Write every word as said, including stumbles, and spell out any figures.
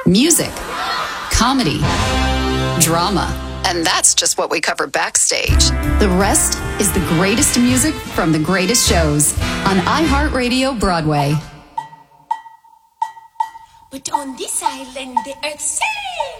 music, comedy, drama. And that's just what we cover backstage. The rest is the greatest music from the greatest shows on iHeartRadio Broadway. But on this island, the earth says...